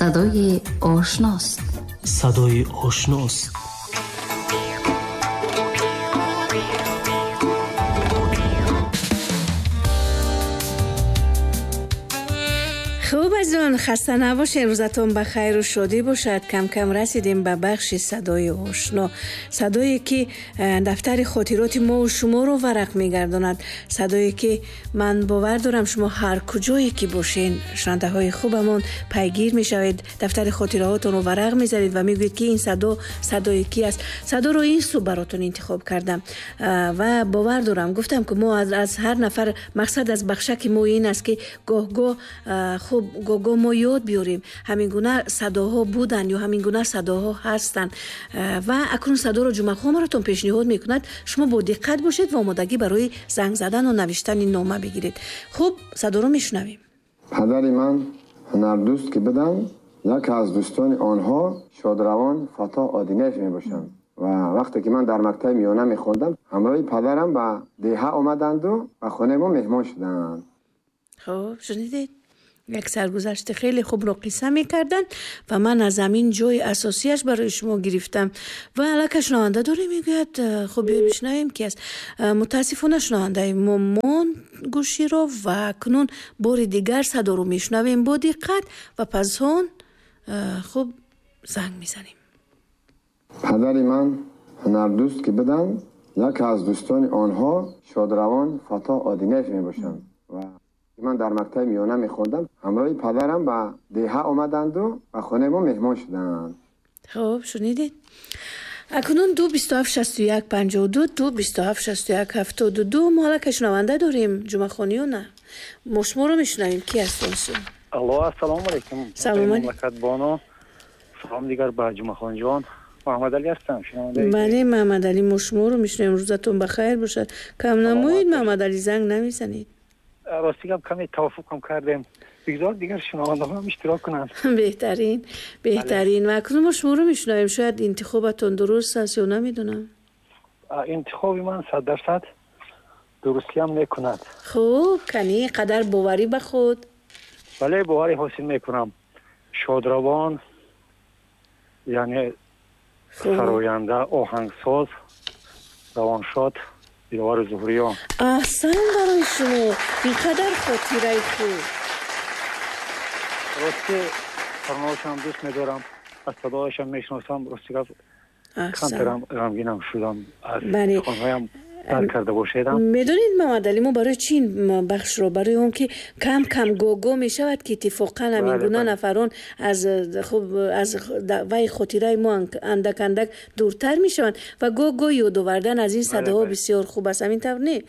صدای آشناست. صدای آشناست. خوب از اون خسته نباشین، روزتون بخیر و شادی باشد. کم کم رسیدیم به بخش صدای آشنا، صدایی که دفتر خاطرات ما و شما رو ورق میگرداند، صدایی که من باور دارم شما هر کجایی که باشین شنونده های خوبمون پیگیر میشوید، دفتر خاطراتون رو ورق میذارید و میگوید که این صدای کی است. صدا رو این صبح براتون انتخاب کردم و باور دارم گفتم که ما از هر نفر مقصد از بخشک ما این است که گاه خوب گوگو ما یاد بیاریم همین گونه صداها بودن یا همین گونه صداها هستن و اکنون صدا رو جمعه خواهم براتون پیشنهاد میکند شما با دقت باشید و آمادگی برای زنگ زدن و نوشتن این نامه بگیرید. خوب صدا رو میشنویم. پدری من هنردوست که بدم، یکی از دوستان آنها شادروان فتا آدینش میباشند و وقتی که من در مکتب میانه میخوندم همراه پدرم به دیه آمدند و به خانه ما مهمان شدند. خب شنیدید؟ یک سرگذشت خیلی خوب رو قصه میکردن و من از همین جای اساسیش برای شما گرفتم و علاقه شنونده داره میگوید. خب بشنویم که است. متاسفانه شنونده مامان گوشی رو و کنون بار دیگر صدا رو میشنویم با دقت و پس هون خب زنگ میزنیم. پدری من هنردوست که بدم، یکی از دوستان آنها شادروان فتا آدینش میباشند و من در مکتب میانه میخوندم همراه پدرم به دیه آمدند و به خانه ما مهمان شدند. خب شنیدید؟ اکنون 2276152 ما حالا که شنونده داریم جمعه خانی و نه ما شما رو میشنویم. کی هستون؟ الو السلام علیکم. سلام مملکت بانو. سلام دیگر به جمعه خان جان. محمد علی هستم. بله محمد علی، ما شما رو میشنویم. روزتون بخیر باشد. کم نموید محمد علی، زنگ نمیزنید. راستی کمی توافق هم کردیم بگذار دیگر شنونده هم اشتراک کنند. بهترین. و اکنون ما شما رو میشنویم. شاید انتخابتون درست است یا نمیدونم. انتخابی من 100% درستی هم میکند. خوب کنی قدر باوری به خود. بله باوری حاصل میکنم. شادروان یعنی سراینده، آهنگساز، روانشاد دیلوار زهریان. احسن برای شما، اینقدر خاطره خوب. راستی فرمایشم دوست میدارم، از صدایشم میشناسم. راستی کمترم غمگینم شدم از خانهایم در کرده باشیدم. میدونید محمد علی ما برای چی این بخش رو برای اون که کم کم گوگو میشود که اتفاقا همین گونه نفران از وای خاطره ما اندک دورتر میشوند و گوگو یاد آوردن از این صداها بسیار خوب است. همین طور نه؟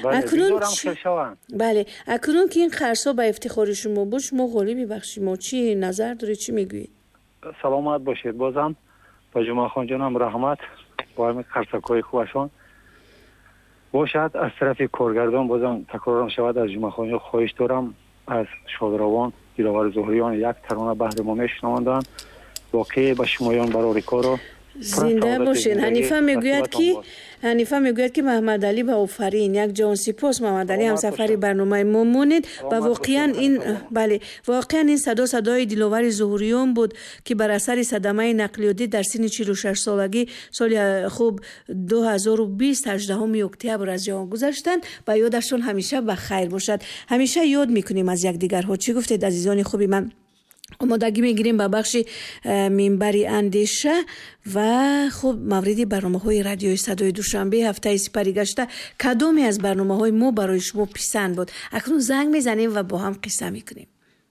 بله اکنون که این خرسا به افتخار شما بود شما غالی میبخشید. ما چی نظر دارید؟ چی میگویید؟ سلامت باشید. بازم با جمعه خان جانم رحمت با همین خرسکای خوبشان باشد. از طرف کارگردان بازم تکرارم شود از جمعه خانی خواهش دارم از شادروان دیلوار زهریان یک ترانه بهر ما میشنوندند. واقعی به شمایان برای کارو زنده باشین. حنیفه میگوید که محمد علی به آفرین، یک جان سپاس محمد علی، هم سفری برنامه ما مونید و واقعا این صدای دیلوار زهریان بود که بر اثر صدمه نقلیاتی در سن 46 سالگی سال خوب 2020 18 اکتبر از جان گذشتند و یادشون همیشه بخیر باشد. همیشه یاد میکنیم از یکدیگر. چی گفتید عزیزان خوبی من؟ آمادگی میگیریم به بخش منبر اندیشه و خب موردی برنامه‌های رادیوی صدای دوشنبه هفته سپری گشته کدومی از برنامه‌های ما برای شما پسند بود؟ اکنون زنگ میزنیم و با هم قصه میکنیم.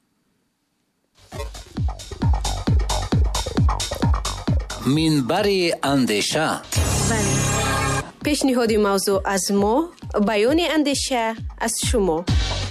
منبر اندیشه. پیشنهاد موضوع از ما، بیان اندیشه از شما.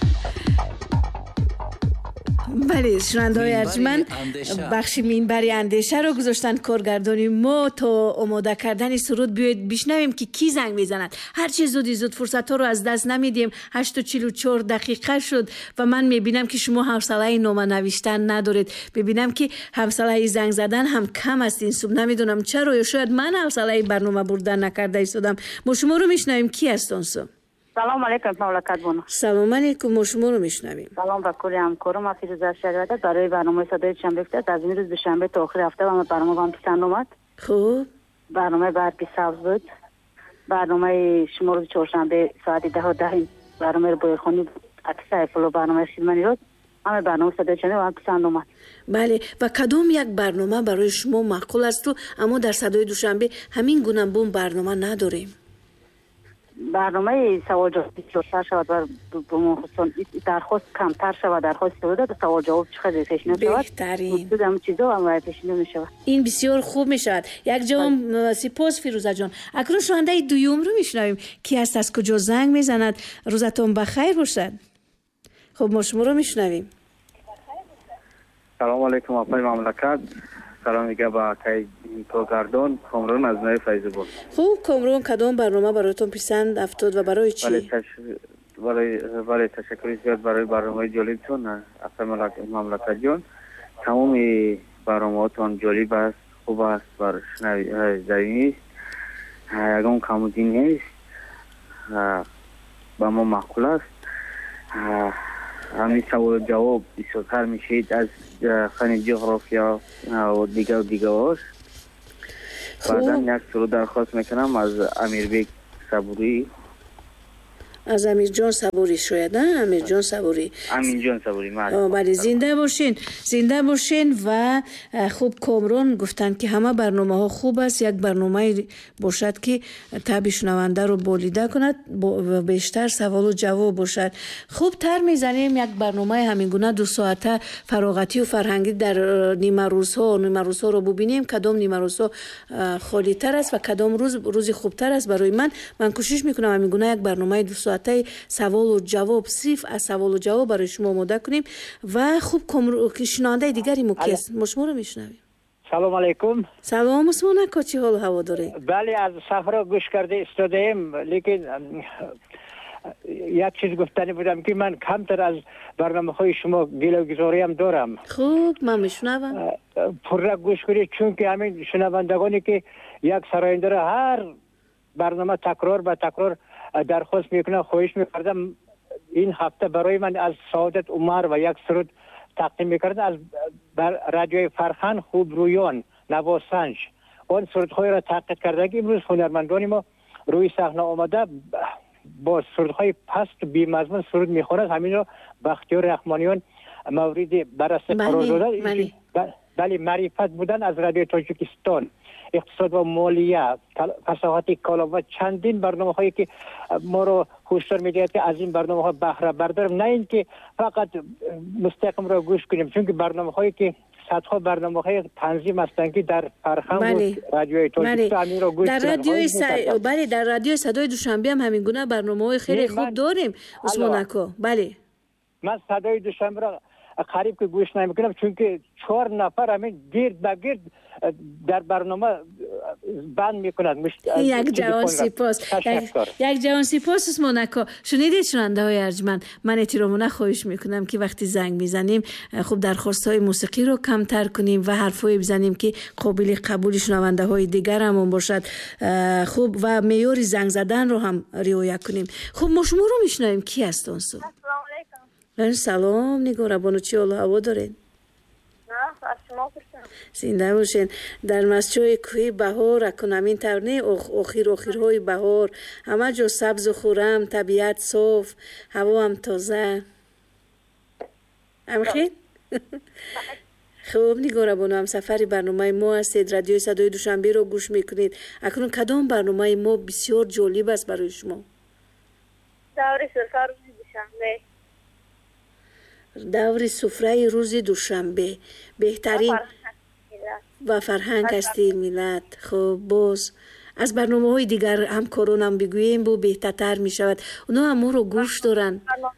بله شنونده‌های ارجمند، بخش منبر اندیشه رو گذاشتن کارگردانی ما تا آماده کردن سرود. بیاید بشنویم که کی زنگ میزند. هر چه زود فرصت ها رو از دست نمیدیم. 8:44 شد و من میبینم که شما حوصله نامه نوشتن ندارید. ببینم که حوصله زنگ زدن هم کم است این صبح. نمیدونم چرا، یا شاید من حوصله برنامه بردن نکرده ایستادم. ما شما رو میشنویم. کی هستون؟ салом алейкум мамлакат боно. салом алейкум, мо шуморо мешнавем. салом ба кули ҳамкорам. ма фирӯза шариата барои барномаи садои душанбе гуфта аз имрӯз душанбе то охири ҳафта ва барнома вам писанд омад. хуб, барномаи барқи сабз буд. барномаи шумо рӯзи чоршанбе соати 10:10 барномаи боерхонӣ аксайфуло барномаи хидманироз ҳаме барномаи садои душанбе вам писанд омад. бале, ва кадом як барнома барои шумо маъқул асту, аммо дар садои душанбе ҳамин гуна бун барнома надорем? барномаи саволҷавоб бисёртар шавад ва дархост камтар шавад. дархост буда саволҷавоб чӣ қадр пешниҳод шавад. беҳтарин. ҳам чизо ҳам пешниҳод мешавад. ин бисёр хуб мешавад. як ҷавон сипос фирӯза ҷон. акнун шунавандаи дуюмро мешунавем. ки аст, аз куҷо занг мезанад? рӯзатон бахайр бошад. хуб, мо шуморо мешунавем. салому алейкум апай мамлакат. салом дига ба кай когардон комрон аз наи файзобод. хуб, комрон, кадом барнома бароятон писанд афтод ва барои чӣ? бале ташаккури зиёд барои барномаи ҷолибтон апай мамлакат ҷон. тамоми барномаҳотон ҷолиб аст, хуб аст, бар шунавиданист. ягон камудӣ нест. ба мо маъқул аст. ҳамин саволу ҷавоб бисёртар мешавид аз фани ҷуғрофия ва дигарош. баъдан як сурӯ дархост мекунам аз амирбек сабурӣ. аз амирҷон сабурӣ шояд, амирҷон сабурӣ. амирҷон сабурӣ, бале, зинда бошен ва хуб комрон гуфтанд ки ҳама барномаҳо хуб аст. як барномае бошад ки таби шунавандаро болида кунад, бештар саволу ҷавоб бошад. хубтар мезанем як барномаи ҳамин гуна 2 соата фароғатию фарҳангӣ дар нимарӯзҳоро бубинем. кадом нимарӯзҳо холитар аст ва кадом рӯзи хубтар аст барои ман кӯшиш мекунам ҳамин гуна як барномаи 2 соатаи саволу ҷавоб, сиф аз саволу ҷавоб барои шумо омода кунем. ва хуб шунавандаи дигари мо кист? мо шуморо мешунавем. салом алейкум. салом усмонако, чӣ ҳолу ҳаво доред? бале, аз сафро гӯш карда истодаем, лекин як чиз гуфтани будам ки ман камтар аз барномаҳои шумо гилогузориам дорам. хуб, ман мешунавам. пурра гӯш кунед, чунки ҳамин шунавандагоне ки як сарояндара ҳар барнома такрор ба такрор дархост мекунам, хоҳиш мекардам ин ҳафта барои ман аз Саодат Умар ва як суруд тақдим мекардам аз радиои Фархан Хубрӯён Навосанҷ. он сурудҳоеро тақдим кардаги имрӯз ҳунармандони мо рӯи саҳна омада бо сурудҳои пасту бемазмун суруд мехонад. ҳаминро Бахтиёр Рахмониён мавриди баррасӣ қарор дода. бале, маърифат будан аз радиои Тоҷикистон, иқтисод ва молия, фасоҳати калом ва чандин барномаҳое ки моро ҳушдор медиҳад ки аз ин барномаҳо баҳра бардорем, на ин ки фақат мустақимро гӯш кунем, чунки барномаҳое ки садҳо барномаҳои танзим ҳастанд ки дар Фархан радиои Тоҷикистон аминро гӯш кунем. бале, дар радиои садои душанбе ҳам ҳамин гуна барномаҳои хеле хуб дорем усмонако. бале, ман садои душанберо қариб ки гӯш намекунам, чунки 4 нафар ҳамин гирд ба гирд дар барнома банд мекунад. як ҷавон сипос усмонако. шунидед шунавандаҳои арҷманд, ман эҳтиромона хоҳиш мекунам ки вақти занг мезанем хуб дархостҳои мусиқиро камтар кунем ва ҳарфое бизанем ки қобили қабули шунавандаҳои дигарамон бошад. хуб ва меъёри занг заданро ҳам риоя кунем. хуб, мо шуморо мешунавем. ки ҳастон? салом нигора бону, чӣ ҳолу ҳаво доред? зинда бошен. дар масҷои кӯҳи баҳор акун ҳамин тавр не? охирҳои баҳор, ҳама ҷо сабзу хӯрам, табиат соф, ҳавоам тоза. амхел? хуб нигора бону, ҳамсафари барномаи мо ҳастед. радиои садои душанберо гӯш мекунед. акнун кадом барномаи мо бисёр ҷолиб аст барои шумо? даври суфраи рӯзи душанбе. беҳтарин ва фарҳанг ҳасти миллат. хуб, боз аз барномаҳои дигар ҳамкоронам бигӯем, бо беҳтартар мешавад. онҳо ҳам моро гӯш доранд.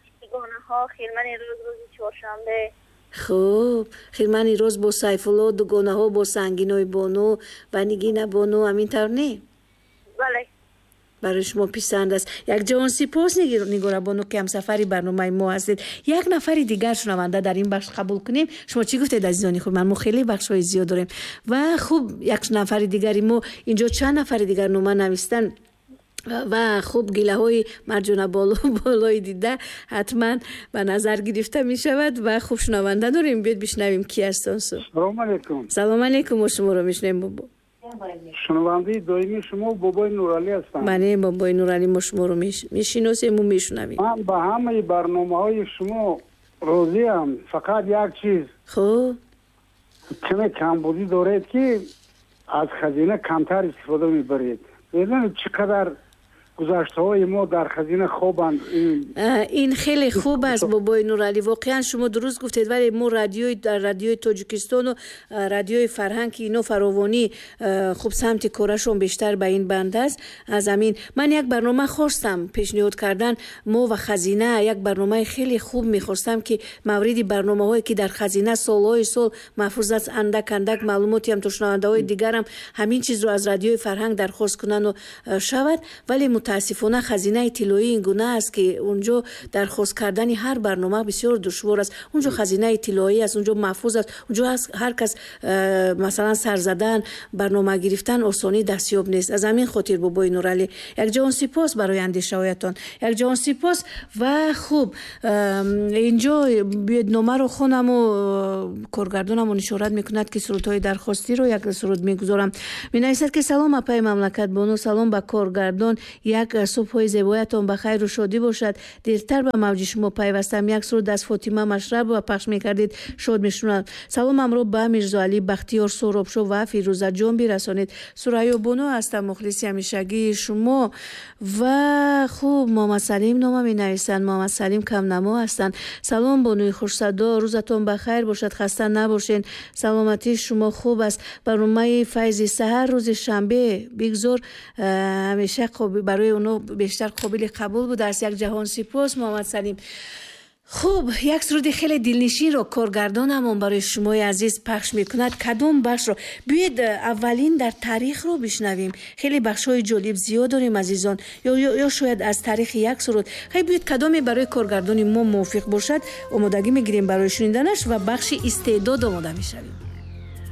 хуб, хилмани роз бо Сайфулло, дугонаҳо бо Сангинои Боно ва Нигина Боно, ҳамин тавр не? бале, барои шумо писанд аст. як ҷавон сипос нигора бону ки ҳамсафари барномаи мо ҳастед. як нафари дигар шунаванда дар ин бахш қабул кунем. шумо чӣ гуфтед азизони худ? мо хеле бахшҳои зиёд дорем. ва хуб, як нафари дигари мо инҷо чанд нафари дигар нома навистан. و خوب گله های مرجان بالای دیده حتما به نظر گرفته می شود و خوب شنونده داریم. بیاد بشنویم کی هستن. سلام علیکم. سلام علیکم و شما رو میشنیم بابا. شنونده دائمی شما بابای نورالی هستم. من بابای نورالی ما شما رو میشناسیم و میشنویم. من به همه برنامه های شما راضی ام. فقط یک چیز خب کمی کمبودی دارید که از خزینه کمتر استفاده میبرید. ببینید چقدر گذشته های ما در خزینه خوبند. این خیلی خوب است بابای نورالی. واقعا شما درست گفتید، ولی ما رادیوی تاجیکستان و رادیوی فرهنگ اینو فراوانی خوب سمت کارشون بیشتر به این بند است. از همین من یک برنامه خواستم پیشنهاد کردن ما و خزینه، یک برنامه خیلی خوب میخواستم که موردی برنامه هایی که در خزینه سالهای سال محفوظ است، اندک معلوماتی هم تو شنونده های دیگر هم همین چیز رو از رادیوی فرهنگ درخواست کنن و شود. ولی متاسفانه خزینه اطلاعی این گونه است که اونجا درخواست کردن هر برنامه بسیار دشوار است. اونجا خزینه اطلاعی است، اونجا محفوظ است، اونجا هر کس مثلا سر زدن برنامه گرفتن آسانی دستیاب نیست. از همین خاطر بابای نورالی یک جان سپاس برای اندیشه‌هایتان، یک جان سپاس. و خوب اینجا بیاد نامه رو خونم و کارگردانم اشارت میکند که سرودهای درخواستی رو یک سرود میگذارم. مینویسد که سلام اپای مملکت بانو، سلام به کارگردان، یک صبح زیبایتان بخیر و شادی باشد. دیرتر به موج شما پیوستم، یک سرود از فاطمه مشرب و پخش میکردید، شاد میشونم. سلامم رو به میرزا علی بختیار سورابشو و فیروزه جان برسانید. سریا بانو هستم، مخلص همیشگی شما. و خوب محمد سلیم نامه می نویسند، محمد سلیم کم نما هستند. سلام بانوی خوش صدا، روزتون بخیر باشد، خسته نباشین، سلامتی شما خوب است. برنامه فیض سحر روز شنبه بگذار همیشه برای اونو بیشتر قابل قبول بود. از یک جهان سپاس محمد سلیم. خوب یک سرود خیلی دلنشین رو کارگردانمون برای شما عزیز پخش میکند. کدوم بخش رو بیاید اولین در تاریخ رو بشنویم. خیلی بخش‌های جالب زیاد داریم عزیزان، یا شاید از تاریخ یک سرود. خیلی بیاید کدومی برای کارگردان ما موافق باشد آمادگی میگیریم برای شنیدنش و بخش استعداد آماده میشویم.